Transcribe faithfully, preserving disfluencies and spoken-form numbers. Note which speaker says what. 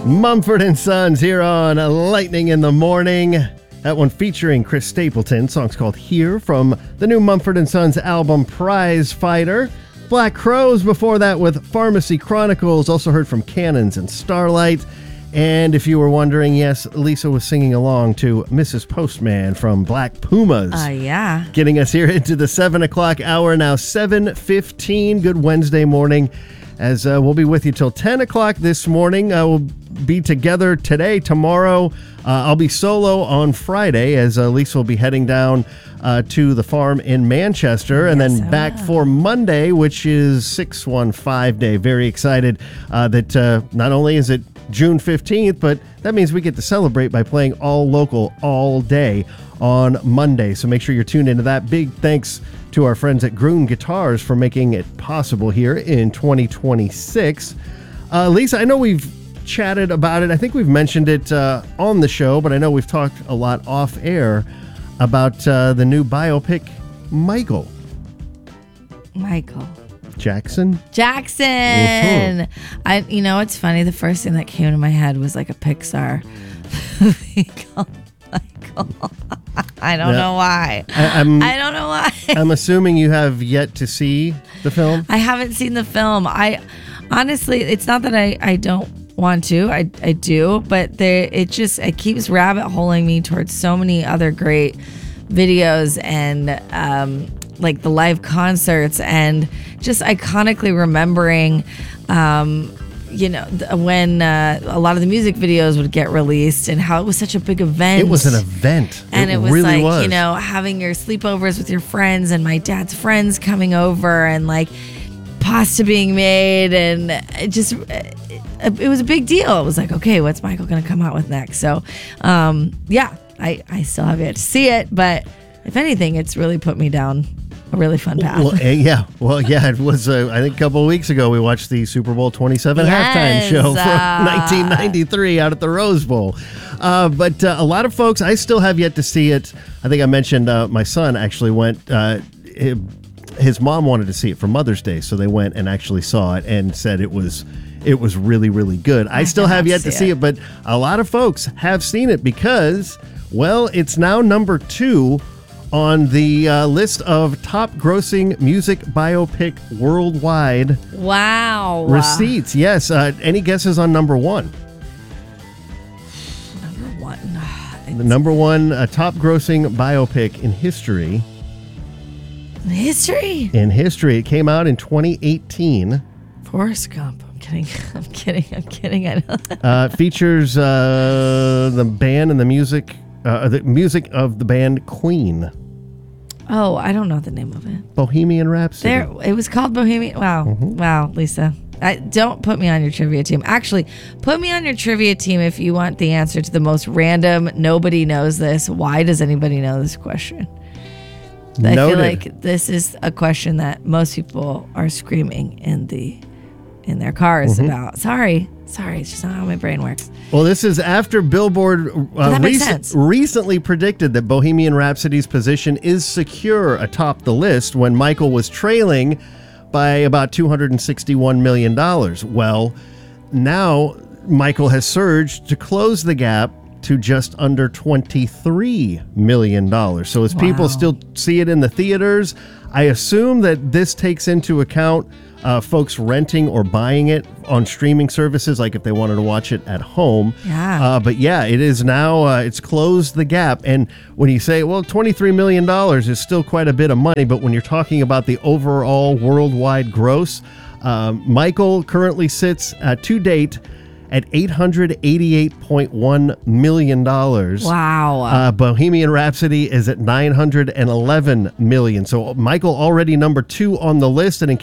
Speaker 1: Mumford and Sons here on Lightning in the Morning. That one featuring Chris Stapleton. Song's called Here from the new Mumford and Sons album Prize Fighter. Black Crowes before that with Pharmacy Chronicles. Also heard from Cannons and Starlight. And if you were wondering, yes, Lisa was singing along to Missus Postman from Black Pumas.
Speaker 2: Uh, yeah.
Speaker 1: Getting us here into the seven o'clock hour now, seven fifteen. Good Wednesday morning. As uh, we'll be with you till ten o'clock this morning. Uh, we'll be together today, tomorrow. Uh, I'll be solo on Friday as uh, Lisa will be heading down uh, to the farm in Manchester and
Speaker 2: Yes,
Speaker 1: then
Speaker 2: I
Speaker 1: back
Speaker 2: will.
Speaker 1: for Monday, which is six one five Day. Very excited uh, that uh, not only is it June fifteenth, but that means we get to celebrate by playing all local all day on Monday. So make sure you're tuned into that. Big thanks to our friends at Groon Guitars for making it possible here in twenty twenty-six. Uh, Lisa, I know we've chatted about it. I think we've mentioned it uh, on the show, but I know we've talked a lot off air about uh, the new biopic, Michael
Speaker 2: Michael
Speaker 1: Jackson.
Speaker 2: Jackson.
Speaker 1: Mhm.
Speaker 2: I, you know, it's funny. The first thing that came to my head was like a Pixar movie called Michael. I don't
Speaker 1: Yeah.
Speaker 2: know why.
Speaker 1: I, I'm,
Speaker 2: I don't know why.
Speaker 1: I'm assuming you have yet to see the film.
Speaker 2: I haven't seen the film. I honestly, it's not that I, I don't want to. I, I do, but there it just it keeps rabbit holing me towards so many other great videos and um, like the live concerts and just iconically remembering. Um, you know, th- when uh, a lot of the music videos would get released and how it was such a big event.
Speaker 1: It was an event.
Speaker 2: And it, was
Speaker 1: really
Speaker 2: like,
Speaker 1: was.
Speaker 2: you know, having your sleepovers with your friends and my dad's friends coming over and like pasta being made. And it just, it, it was a big deal. It was like, okay, what's Michael going to come out with next? So, um, yeah, I, I still have yet to see it. But if anything, it's really put me down a really fun path.
Speaker 1: Well, eh, yeah, well, yeah, it was. Uh, I think a couple of weeks ago we watched the Super Bowl twenty-seven
Speaker 2: Yes,
Speaker 1: halftime show from
Speaker 2: uh,
Speaker 1: nineteen ninety-three out at the Rose Bowl. Uh, but uh, a lot of folks, I still have yet to see it. I think I mentioned uh, my son actually went. Uh, it, his mom wanted to see it for Mother's Day, so they went and actually saw it and said it was. It was really, really good. I,
Speaker 2: I
Speaker 1: still
Speaker 2: have
Speaker 1: have
Speaker 2: to
Speaker 1: yet to
Speaker 2: see
Speaker 1: see
Speaker 2: it.
Speaker 1: it, but a lot of folks have seen it because, well, it's now number two on the uh, list of top grossing music biopic worldwide
Speaker 2: wow.
Speaker 1: receipts. Yes. Uh, any guesses on number one?
Speaker 2: Number one.
Speaker 1: The number one uh, top grossing biopic in history.
Speaker 2: History.
Speaker 1: In history, it came out in twenty eighteen.
Speaker 2: Forrest Gump. I'm kidding. I'm kidding. I'm kidding. I know.
Speaker 1: Uh, features uh, the band and the music, uh, the music of the band Queen.
Speaker 2: Oh, I don't know the name of it.
Speaker 1: Bohemian Rhapsody.
Speaker 2: There, it was called Bohemian. Wow,
Speaker 1: Mm-hmm.
Speaker 2: wow, Lisa. I, don't put me on your trivia team. Actually, put me on your trivia team if you want the answer to the most random. Nobody knows this. Why does anybody know this question? I
Speaker 1: Noted.
Speaker 2: feel like this is a question that most people are screaming in the in their cars
Speaker 1: Mm-hmm.
Speaker 2: about. Sorry, sorry, it's just not how my brain works.
Speaker 1: Well, this is after Billboard uh,
Speaker 2: that makes
Speaker 1: rec-
Speaker 2: sense.
Speaker 1: recently predicted that Bohemian Rhapsody's position is secure atop the list when Michael was trailing by about two hundred sixty-one million dollars. Well, now Michael has surged to close the gap to just under twenty-three million dollars. So as people
Speaker 2: Wow.
Speaker 1: still see it in the theaters, I assume that this takes into account uh, folks renting or buying it on streaming services, like if they wanted to watch it at home.
Speaker 2: Yeah.
Speaker 1: Uh, but yeah, it is now, uh, it's closed the gap. And when you say, well, twenty-three million dollars is still quite a bit of money, but when you're talking about the overall worldwide gross, um, Michael currently sits uh, to date at eight hundred eighty-eight point one million dollars.
Speaker 2: Wow.
Speaker 1: Uh, Bohemian Rhapsody is at nine hundred eleven million dollars. So Michael already number two on the list. And in